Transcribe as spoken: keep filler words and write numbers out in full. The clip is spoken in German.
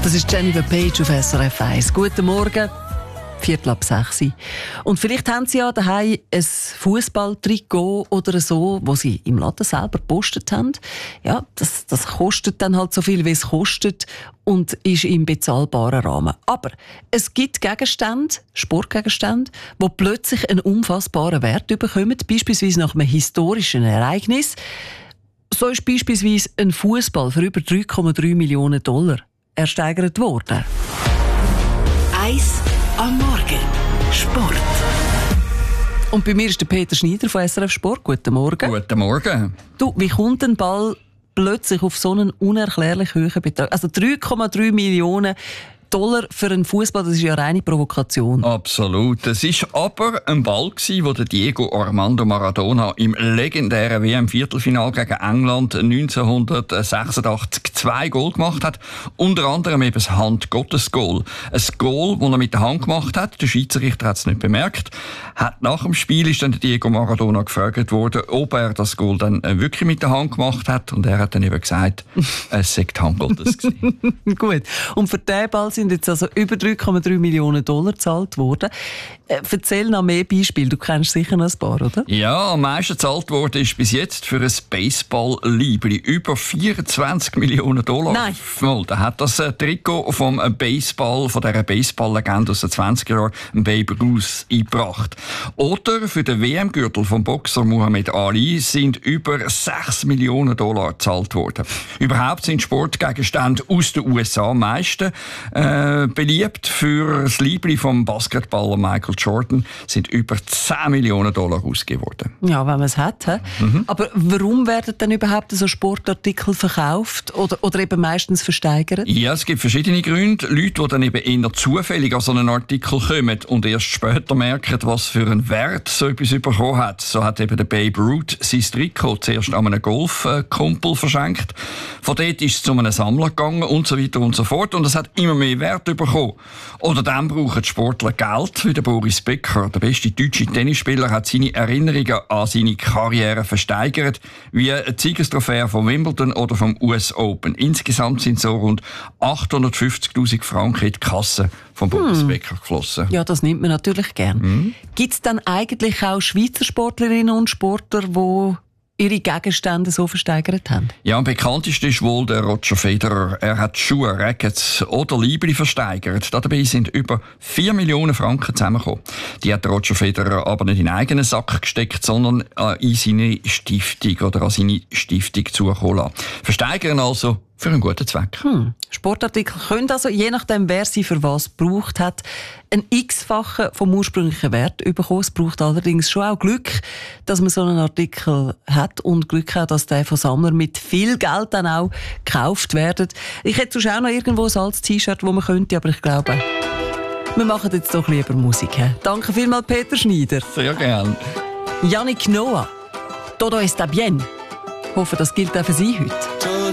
Das ist Jennifer Page auf S R F eins. Guten Morgen, Viertel ab sechs. Und vielleicht haben Sie ja daheim ein Fußballtrikot oder so, das Sie im Laden selber gepostet haben. Ja, das, das kostet dann halt so viel, wie es kostet und ist im bezahlbaren Rahmen. Aber es gibt Gegenstände, Sportgegenstände, die plötzlich einen unfassbaren Wert bekommen, beispielsweise nach einem historischen Ereignis. So ist beispielsweise ein Fußball für über drei Komma drei Millionen Dollar ersteigert worden. Eis am Morgen. Sport. Und bei mir ist der Peter Schneider von S R F Sport. Guten Morgen. Guten Morgen. Du, wie kommt ein Ball plötzlich auf so einen unerklärlich hohen Betrag? Also drei Komma drei Millionen Dollar für einen Fußball, das ist ja reine Provokation. Absolut. Es war aber ein Ball, wo der Diego Armando Maradona im legendären W M-Viertelfinal gegen England neunzehnhundertsechsundachtzig zwei Goal gemacht hat. Unter anderem eben das Hand-Gottes-Goal. Ein Goal, das er mit der Hand gemacht hat. Der Schiedsrichter hat es nicht bemerkt. Hat nach dem Spiel ist dann der Diego Maradona gefragt worden, ob er das Goal dann wirklich mit der Hand gemacht hat. Und er hat dann eben gesagt, es sei die Hand Gottes gewesen. Gut. Und für diesen Ball sind jetzt also über drei Komma drei Millionen Dollar gezahlt worden. Äh, erzähl noch mehr Beispiele. Du kennst sicher noch ein paar, oder? Ja, am meisten gezahlt worden ist bis jetzt für ein Baseball-Libri. Über vierundzwanzig Millionen Dollar. Nein. Da hat das äh, Trikot vom äh, Baseball, von dieser Baseball-Legende aus den zwanziger Jahren, Babe Ruth, eingebracht. Oder für den W M-Gürtel vom Boxer Muhammad Ali sind über sechs Millionen Dollar gezahlt worden. Überhaupt sind Sportgegenstände aus den U S A am meisten äh, beliebt. Für das Libri vom Basketballer Michael Jordan sind über zehn Millionen Dollar ausgegeben worden. Ja, wenn man es hat. Mhm. Aber warum werden dann überhaupt so Sportartikel verkauft oder, oder eben meistens versteigert? Ja, es gibt verschiedene Gründe. Leute, die dann eben eher zufällig an so einen Artikel kommen und erst später merken, was für einen Wert so etwas bekommen hat. So hat eben der Babe Ruth sein Trikot zuerst an einen Golfkumpel verschenkt. Von dort ist es zu einem Sammler gegangen und so weiter und so fort. Und es hat immer mehr Wert bekommen. Oder dann brauchen die Sportler Geld, wie der Boris Becker. Der beste deutsche Tennisspieler hat seine Erinnerungen an seine Karriere versteigert, wie eine Siegestrophäe von Wimbledon oder vom U S Open. Insgesamt sind so rund achthundertfünfzigtausend Franken in die Kasse von Boris hm. Becker geflossen. Ja, das nimmt man natürlich gern. Hm. Gibt es dann eigentlich auch Schweizer Sportlerinnen und Sportler, die ihre Gegenstände so versteigert haben? Ja, am bekanntesten ist wohl der Roger Federer. Er hat Schuhe, Rackets oder Libri versteigert. Dabei sind über vier Millionen Franken zusammengekommen. Die hat Roger Federer aber nicht in einen eigenen Sack gesteckt, sondern in seine Stiftung oder an seine Stiftung zukommen lassen. Versteigern also für einen guten Zweck. Hm. Sportartikel können also, je nachdem, wer sie für was gebraucht hat, einen x-fachen vom ursprünglichen Wert bekommen. Es braucht allerdings schon auch Glück, dass man so einen Artikel hat und Glück hat, dass der von Sammlern mit viel Geld dann auch gekauft wird. Ich hätte sonst auch noch irgendwo ein altes T-Shirt, das man könnte, aber ich glaube, wir machen jetzt doch lieber Musik. He? Danke vielmals, Peter Schneider. Sehr gerne. Yannick Noah, Todo está bien. Ich hoffe, das gilt auch für Sie heute.